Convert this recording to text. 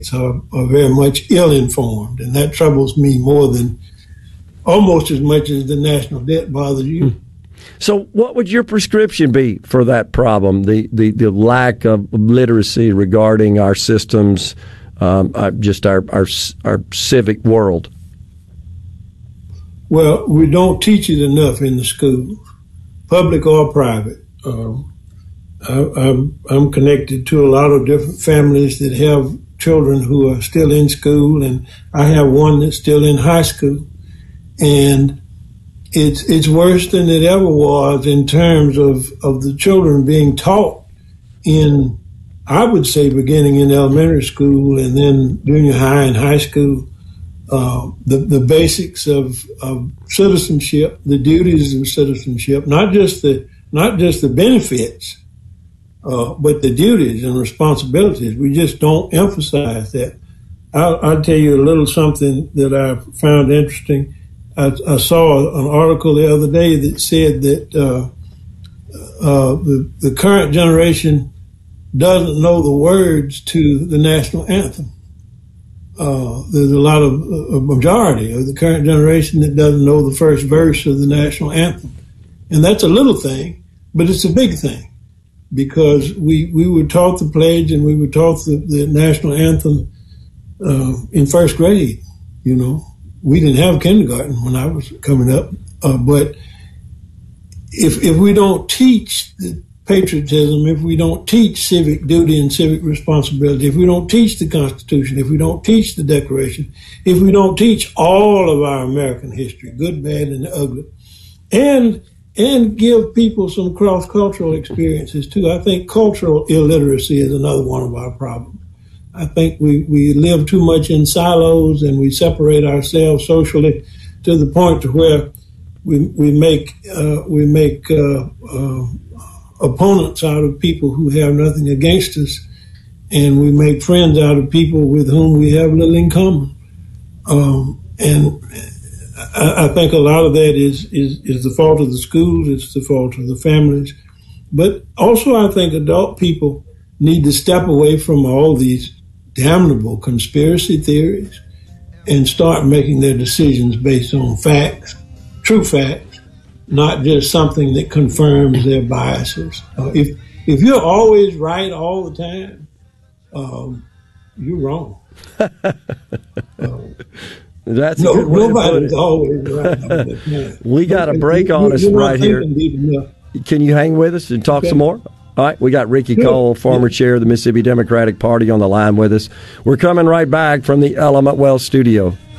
are very much ill-informed, and that troubles me almost as much as the national debt bothers you. So what would your prescription be for that problem, the lack of literacy regarding our systems, just our civic world? Well, we don't teach it enough in the schools, public or private. I'm connected to a lot of different families that have children who are still in school, and I have one that's still in high school. And it's worse than it ever was in terms of the children being taught in, I would say, beginning in elementary school and then junior high and high school, the basics of citizenship, the duties of citizenship, not just the benefits, but the duties and responsibilities. We just don't emphasize that. I'll tell you a little something that I found interesting. I saw an article the other day that said that the current generation doesn't know the words to the national anthem. There's a majority of the current generation that doesn't know the first verse of the national anthem. And that's a little thing, but it's a big thing, because we were taught the pledge and we were taught the national anthem in first grade, you know. We didn't have kindergarten when I was coming up, but if we don't teach the patriotism, if we don't teach civic duty and civic responsibility, if we don't teach the Constitution, if we don't teach the Declaration, if we don't teach all of our American history, good, bad, and ugly, and give people some cross-cultural experiences too. I think cultural illiteracy is another one of our problems. I think we live too much in silos, and we separate ourselves socially to the point to where we make opponents out of people who have nothing against us, and we make friends out of people with whom we have little in common. And I think a lot of that is the fault of the schools. It's the fault of the families, but also I think adult people need to step away from all these damnable conspiracy theories and start making their decisions based on facts, true facts, not just something that confirms their biases. If you're always right all the time, you're wrong. That's a good way nobody's always right. We got a break on us right here. Can you hang with us and talk some more? All right, we got Ricky Cole, former chair of the Mississippi Democratic Party, on the line with us. We're coming right back from the Element Wealth studio.